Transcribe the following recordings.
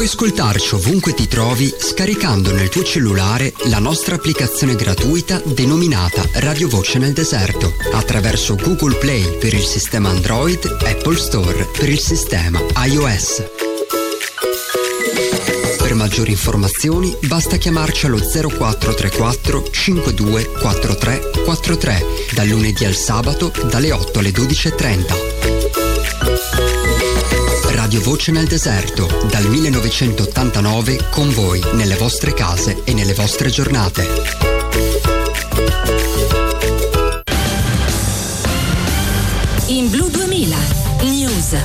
Puoi ascoltarci ovunque ti trovi scaricando nel tuo cellulare la nostra applicazione gratuita denominata Radio Voce nel Deserto attraverso Google Play per il sistema Android, Apple Store per il sistema iOS. Per maggiori informazioni basta chiamarci allo 0434 52 43 43 dal lunedì al sabato dalle 8 alle 12:30. Radio Voce nel Deserto, dal 1989 con voi nelle vostre case e nelle vostre giornate. In Blu 2000 News.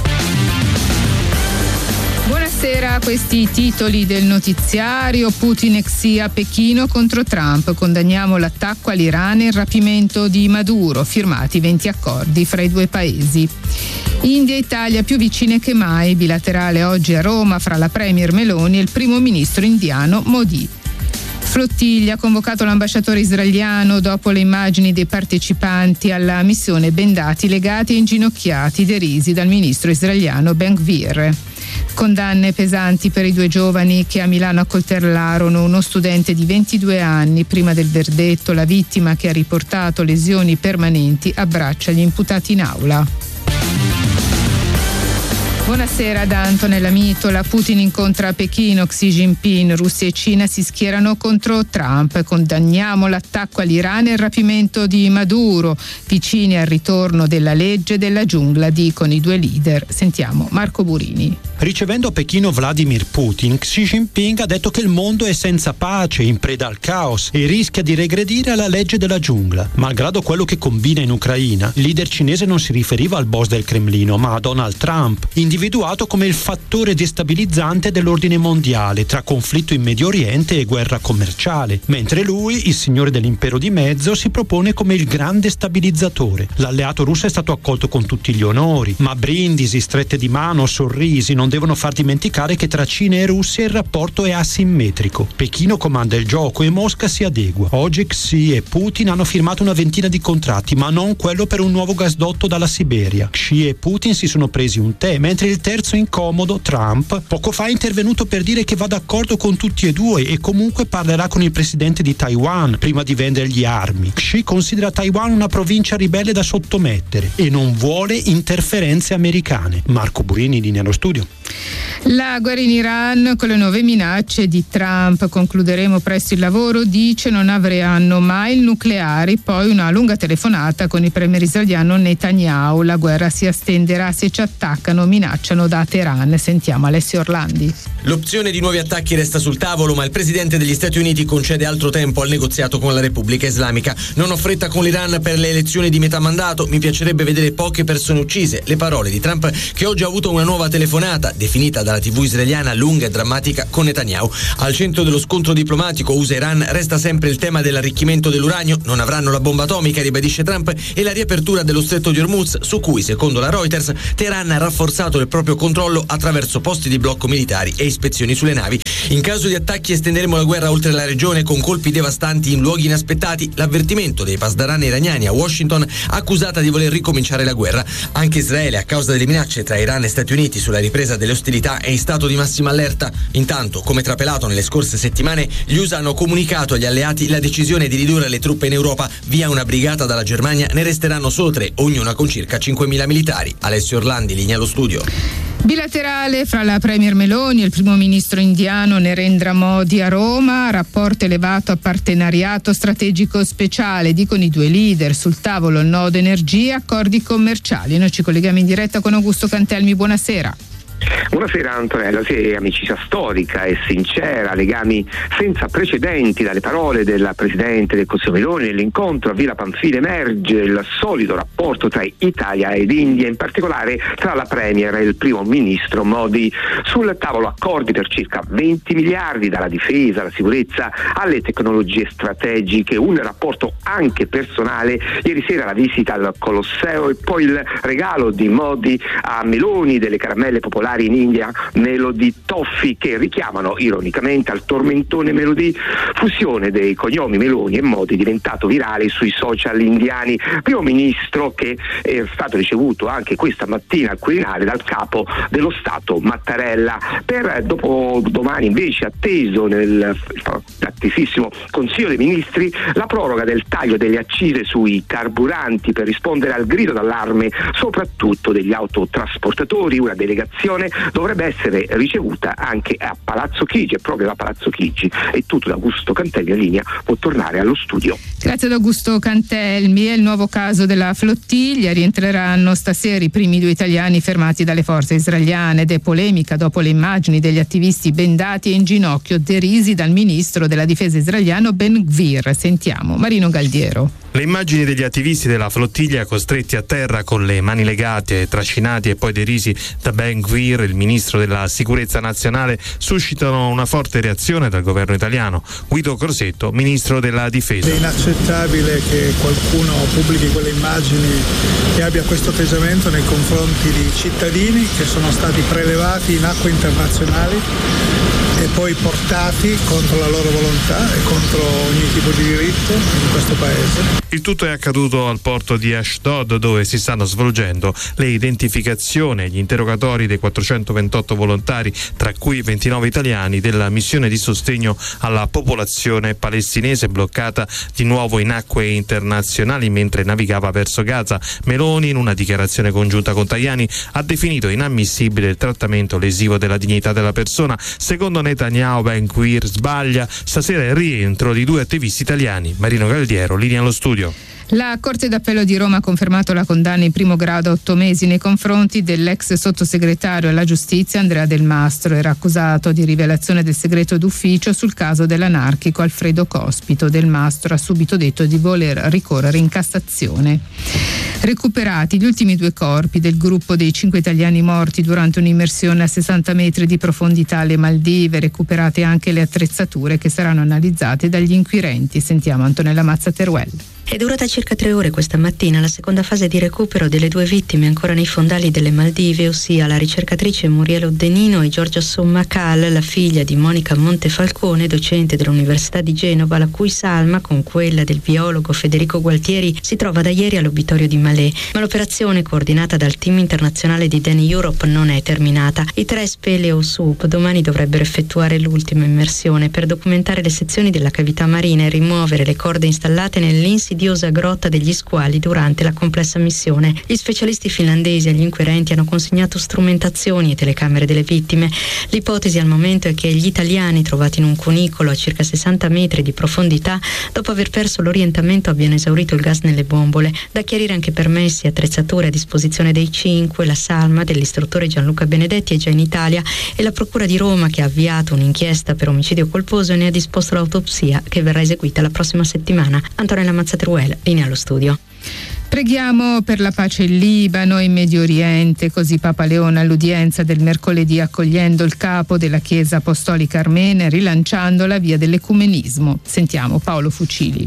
Buonasera, questi i titoli del notiziario. Putin ex a Pechino contro Trump. Condanniamo l'attacco all'Iran e il rapimento di Maduro. Firmati 20 accordi fra i due paesi. India e Italia più vicine che mai. Bilaterale oggi a Roma fra la premier Meloni e il primo ministro indiano Modi. Flottiglia, convocato l'ambasciatore israeliano dopo le immagini dei partecipanti alla missione bendati, legati e inginocchiati, derisi dal ministro israeliano Ben-Gvir. Condanne pesanti per i due giovani che a Milano accoltellarono uno studente di 22 anni. Prima del verdetto, la vittima, che ha riportato lesioni permanenti, abbraccia gli imputati in aula. Buonasera da Antonella Mitola. Putin incontra a Pechino Xi Jinping. Russia e Cina si schierano contro Trump. Condanniamo l'attacco all'Iran e il rapimento di Maduro. Vicini al ritorno della legge della giungla, dicono i due leader. Sentiamo Marco Burini. Ricevendo a Pechino Vladimir Putin, Xi Jinping ha detto che il mondo è senza pace, in preda al caos e rischia di regredire alla legge della giungla. Malgrado quello che combina in Ucraina, il leader cinese non si riferiva al boss del Cremlino, ma a Donald Trump, individuato come il fattore destabilizzante dell'ordine mondiale tra conflitto in Medio Oriente e guerra commerciale, mentre lui, il signore dell'impero di mezzo, si propone come il grande stabilizzatore. L'alleato russo è stato accolto con tutti gli onori, ma brindisi, strette di mano, sorrisi non devono far dimenticare che tra Cina e Russia il rapporto è asimmetrico. Pechino comanda il gioco e Mosca si adegua. Oggi Xi e Putin hanno firmato una ventina di contratti, ma non quello per un nuovo gasdotto dalla Siberia. Xi e Putin si sono presi un tè, mentre il terzo incomodo, Trump, poco fa è intervenuto per dire che va d'accordo con tutti e due e comunque parlerà con il presidente di Taiwan prima di vendergli armi. Xi considera Taiwan una provincia ribelle da sottomettere e non vuole interferenze americane. Marco Burini, in linea allo studio. La guerra in Iran con le nuove minacce di Trump. Concluderemo presto il lavoro, dice, non avranno mai il nucleare. Poi una lunga telefonata con il premier israeliano Netanyahu. La guerra si estenderà se ci attaccano, minacciano da Teheran. Sentiamo Alessio Orlandi. L'opzione di nuovi attacchi resta sul tavolo, ma il presidente degli Stati Uniti concede altro tempo al negoziato con la Repubblica Islamica. Non ho fretta con l'Iran per le elezioni di metà mandato, mi piacerebbe vedere poche persone uccise. Le parole di Trump, che oggi ha avuto una nuova telefonata, definita dalla TV israeliana lunga e drammatica, con Netanyahu. Al centro dello scontro diplomatico USA-Iran resta sempre il tema dell'arricchimento dell'uranio. Non avranno la bomba atomica, ribadisce Trump, e la riapertura dello stretto di Hormuz, su cui, secondo la Reuters, Teheran ha rafforzato il proprio controllo attraverso posti di blocco militari e ispezioni sulle navi. In caso di attacchi estenderemo la guerra oltre la regione con colpi devastanti in luoghi inaspettati. L'avvertimento dei pasdaran iraniani a Washington, accusata di voler ricominciare la guerra. Anche Israele, a causa delle minacce tra Iran e Stati Uniti sulla ripresa delle ostilità, è in stato di massima allerta. Intanto, come trapelato nelle scorse settimane, gli USA hanno comunicato agli alleati la decisione di ridurre le truppe in Europa. Via una brigata dalla Germania, ne resteranno solo 3, ognuna con circa 5.000 militari. Alessio Orlandi, linea allo studio. Bilaterale fra la premier Meloni e il primo ministro indiano Narendra Modi a Roma. Rapporto elevato a partenariato strategico speciale, dicono i due leader. Sul tavolo il nodo energia e accordi commerciali. Noi ci colleghiamo in diretta con Augusto Cantelmi. Buonasera. Buonasera Antonella, sì, amicizia storica e sincera, legami senza precedenti. Dalle parole del presidente del Consiglio Meloni nell'incontro a Villa Pamphile emerge il solido rapporto tra Italia ed India, in particolare tra la premier e il primo ministro Modi. Sul tavolo accordi per circa 20 miliardi, dalla difesa alla sicurezza alle tecnologie strategiche, un rapporto anche personale. Ieri sera la visita al Colosseo e poi il regalo di Modi a Meloni delle caramelle popolari in India Melody Toffee, che richiamano ironicamente al tormentone Melody, fusione dei cognomi Meloni e Modi diventato virale sui social indiani. Primo ministro che è stato ricevuto anche questa mattina al Quirinale dal capo dello Stato Mattarella. Per dopodomani invece atteso nell'attesissimo Consiglio dei Ministri la proroga del taglio delle accise sui carburanti per rispondere al grido d'allarme soprattutto degli autotrasportatori. Una delegazione dovrebbe essere ricevuta anche a Palazzo Chigi, e proprio da Palazzo Chigi. È tutto da Augusto Cantelmi, in linea può tornare allo studio. Grazie ad Augusto Cantelmi. È il nuovo caso della flottiglia, rientreranno stasera i primi 2 italiani fermati dalle forze israeliane ed è polemica dopo le immagini degli attivisti bendati e in ginocchio derisi dal ministro della difesa israeliano Ben Gvir. Sentiamo Marino Galdiero. Le immagini degli attivisti della flottiglia costretti a terra con le mani legate, trascinati e poi derisi da Ben Gvir, il ministro della sicurezza nazionale, suscitano una forte reazione dal governo italiano. Guido Crosetto, ministro della difesa. È inaccettabile che qualcuno pubblichi quelle immagini e abbia questo atteggiamento nei confronti di cittadini che sono stati prelevati in acque internazionali e poi portati contro la loro volontà e contro ogni tipo di diritto in questo paese. Il tutto è accaduto al porto di Ashdod, dove si stanno svolgendo le identificazioni e gli interrogatori dei 428 volontari, tra cui 29 italiani, della missione di sostegno alla popolazione palestinese bloccata di nuovo in acque internazionali mentre navigava verso Gaza. Meloni, in una dichiarazione congiunta con Tajani, ha definito inammissibile il trattamento lesivo della dignità della persona. Secondo Netanyahu, Ben Gvir sbaglia. Stasera è il rientro di 2 attivisti italiani. Marino Galdiero, linea allo studio. La Corte d'Appello di Roma ha confermato la condanna in primo grado a 8 mesi nei confronti dell'ex sottosegretario alla giustizia Andrea Del Mastro. Era accusato di rivelazione del segreto d'ufficio sul caso dell'anarchico Alfredo Cospito. Del Mastro ha subito detto di voler ricorrere in Cassazione. Recuperati gli ultimi 2 corpi del gruppo dei 5 italiani morti durante un'immersione a 60 metri di profondità alle Maldive. Recuperate anche le attrezzature che saranno analizzate dagli inquirenti. Sentiamo Antonella Mazza Teruel. È durata circa 3 ore questa mattina la seconda fase di recupero delle 2 vittime ancora nei fondali delle Maldive, ossia la ricercatrice Muriel Oddenino e Giorgia Sommacal, la figlia di Monica Montefalcone, docente dell'Università di Genova, la cui salma, con quella del biologo Federico Gualtieri, si trova da ieri all'obitorio di Malé. Ma l'operazione, coordinata dal team internazionale di Danny Europe, non è terminata. I 3 Speleo Sub domani dovrebbero effettuare l'ultima immersione per documentare le sezioni della cavità marina e rimuovere le corde installate nell'insidiosa grotta degli squali durante la complessa missione. Gli specialisti finlandesi agli inquirenti hanno consegnato strumentazioni e telecamere delle vittime. L'ipotesi al momento è che gli italiani, trovati in un cunicolo a circa 60 metri di profondità, dopo aver perso l'orientamento abbiano esaurito il gas nelle bombole. Da chiarire anche permessi e attrezzature a disposizione dei 5. La salma dell'istruttore Gianluca Benedetti è già in Italia e la Procura di Roma, che ha avviato un'inchiesta per omicidio colposo, ne ha disposto l'autopsia che verrà eseguita la prossima settimana. Antonella Mazzateruel, linea allo studio. Preghiamo per la pace in Libano e in Medio Oriente, così Papa Leone all'udienza del mercoledì, accogliendo il capo della Chiesa Apostolica Armena e rilanciando la via dell'ecumenismo. Sentiamo Paolo Fucili.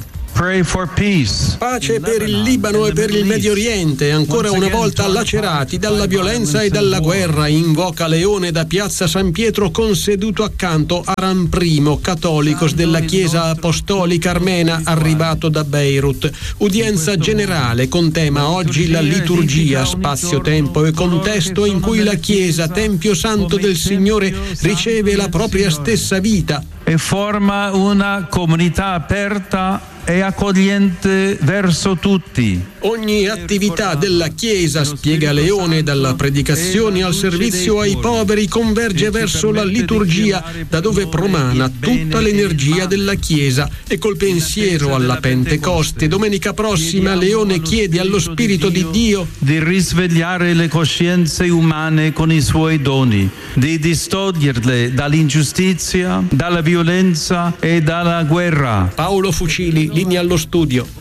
Pace per il Libano e per il Medio Oriente, ancora una volta lacerati dalla violenza e dalla guerra, invoca Leone da Piazza San Pietro con seduto accanto Aram I, cattolicos della Chiesa Apostolica Armena, arrivato da Beirut. Udienza generale con tema oggi la liturgia, spazio, tempo e contesto in cui la Chiesa, Tempio Santo del Signore, riceve la propria stessa vita e forma una comunità aperta e accogliente verso tutti. Ogni attività della Chiesa, spiega Leone, dalla predicazione al servizio ai poveri, converge verso la liturgia, da dove promana tutta l'energia della Chiesa. E col pensiero alla Pentecoste, domenica prossima, Leone chiede allo Spirito di Dio di risvegliare le coscienze umane con i suoi doni, di distoglierle dall'ingiustizia, dalla violenza e dalla guerra. Paolo Fucili, linea allo studio.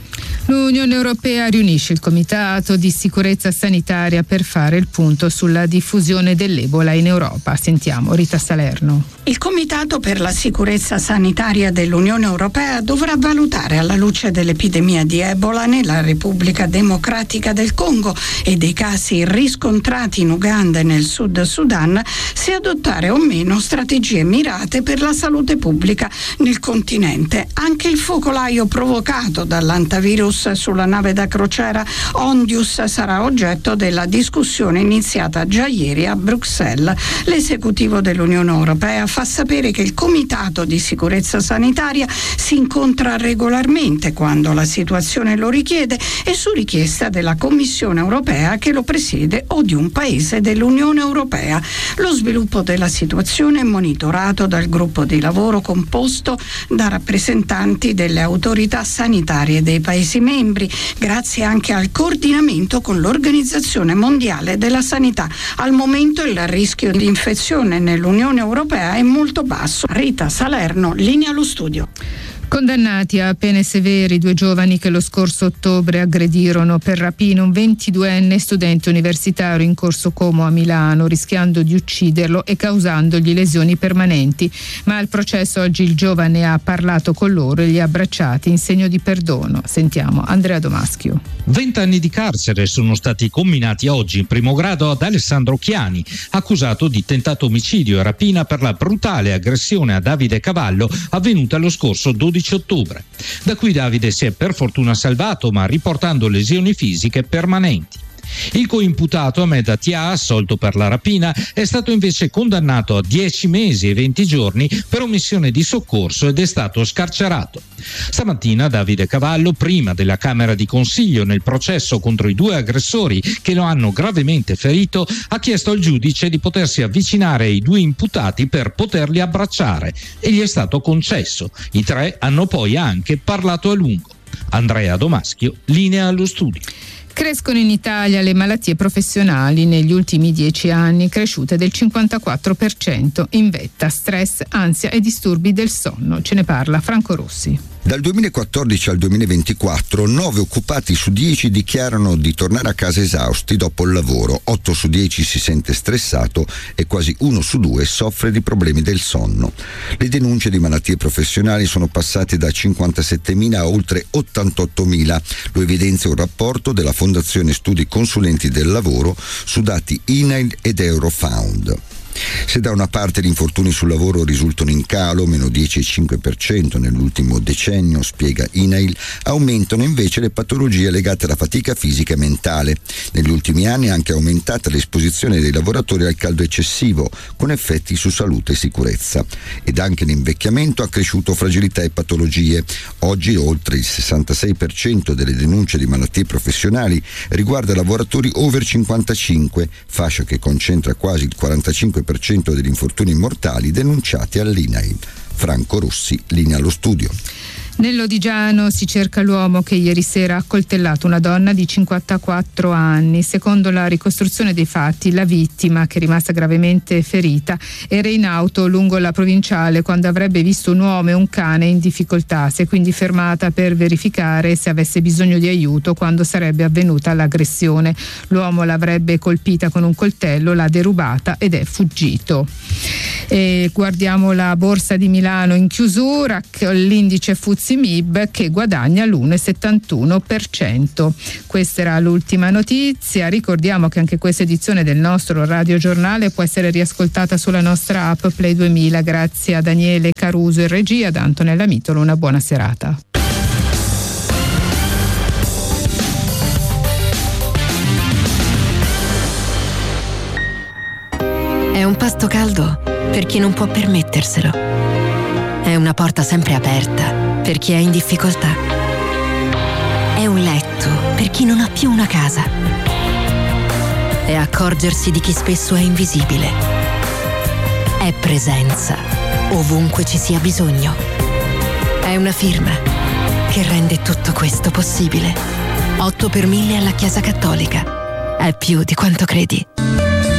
L'Unione Europea riunisce il Comitato di Sicurezza Sanitaria per fare il punto sulla diffusione dell'Ebola in Europa. Sentiamo Rita Salerno. Il Comitato per la Sicurezza Sanitaria dell'Unione Europea dovrà valutare, alla luce dell'epidemia di Ebola nella Repubblica Democratica del Congo e dei casi riscontrati in Uganda e nel Sud Sudan, se adottare o meno strategie mirate per la salute pubblica nel continente. Anche il focolaio provocato dall'antivirus sulla nave da crociera Ondius sarà oggetto della discussione iniziata già ieri a Bruxelles. L'esecutivo dell'Unione Europea fa sapere che il Comitato di Sicurezza Sanitaria si incontra regolarmente quando la situazione lo richiede e su richiesta della Commissione Europea che lo presiede o di un paese dell'Unione Europea. Lo sviluppo della situazione è monitorato dal gruppo di lavoro composto da rappresentanti delle autorità sanitarie dei Paesi membri, grazie anche al coordinamento con l'Organizzazione Mondiale della Sanità. Al momento il rischio di infezione nell'Unione Europea è molto basso. Rita Salerno, linea allo studio. Condannati a pene severi 2 giovani che lo scorso ottobre aggredirono per rapina un 22enne studente universitario in Corso Como a Milano, rischiando di ucciderlo e causandogli lesioni permanenti. Ma al processo oggi il giovane ha parlato con loro e li ha abbracciati in segno di perdono. Sentiamo Andrea Domaschio. 20 anni di carcere sono stati comminati oggi in primo grado ad Alessandro Chiani, accusato di tentato omicidio e rapina per la brutale aggressione a Davide Cavallo avvenuta lo scorso 12 ottobre. Da cui Davide si è per fortuna salvato, ma riportando lesioni fisiche permanenti. Il coimputato Ahmed Atia, assolto per la rapina, è stato invece condannato a 10 mesi e 20 giorni per omissione di soccorso ed è stato scarcerato. Stamattina Davide Cavallo, prima della Camera di Consiglio nel processo contro i 2 aggressori che lo hanno gravemente ferito, ha chiesto al giudice di potersi avvicinare ai 2 imputati per poterli abbracciare e gli è stato concesso. I 3 hanno poi anche parlato a lungo. Andrea Domaschio, linea allo studio. Crescono in Italia le malattie professionali negli ultimi 10 anni, cresciute del 54%, in vetta stress, ansia e disturbi del sonno. Ce ne parla Franco Rossi. Dal 2014 al 2024 9 occupati su 10 dichiarano di tornare a casa esausti dopo il lavoro, 8 su 10 si sente stressato e quasi 1 su 2 soffre di problemi del sonno. Le denunce di malattie professionali sono passate da 57.000 a oltre 88.000, lo evidenzia un rapporto della Fondazione Studi Consulenti del Lavoro su dati INAIL ed Eurofound. Se da una parte gli infortuni sul lavoro risultano in calo, meno 10,5% nell'ultimo decennio, spiega INAIL, aumentano invece le patologie legate alla fatica fisica e mentale. Negli ultimi anni è anche aumentata l'esposizione dei lavoratori al caldo eccessivo, con effetti su salute e sicurezza. Ed anche l'invecchiamento ha cresciuto fragilità e patologie. Oggi oltre il 66% delle denunce di malattie professionali riguarda lavoratori over 55, fascia che concentra quasi il 45% degli infortuni mortali denunciati all'INAIL. Franco Rossi, linea allo studio. Nell'Odigiano si cerca l'uomo che ieri sera ha accoltellato una donna di 54 anni. Secondo la ricostruzione dei fatti, la vittima, che è rimasta gravemente ferita, era in auto lungo la provinciale quando avrebbe visto un uomo e un cane in difficoltà. Si è quindi fermata per verificare se avesse bisogno di aiuto quando sarebbe avvenuta l'aggressione. L'uomo l'avrebbe colpita con un coltello, l'ha derubata ed è fuggito. E guardiamo la borsa di Milano in chiusura, l'indice FTSE MIB che guadagna l'1,71%. Questa era l'ultima notizia. Ricordiamo che anche questa edizione del nostro radiogiornale può essere riascoltata sulla nostra app Play 2000. Grazie a Daniele Caruso in regia, da Antonella Mitolo, una buona serata. È un pasto caldo per chi non può permetterselo. È una porta sempre aperta per chi è in difficoltà. È un letto per chi non ha più una casa. È accorgersi di chi spesso è invisibile. È presenza ovunque ci sia bisogno. È una firma che rende tutto questo possibile. 8 per 1000 alla Chiesa Cattolica. È più di quanto credi.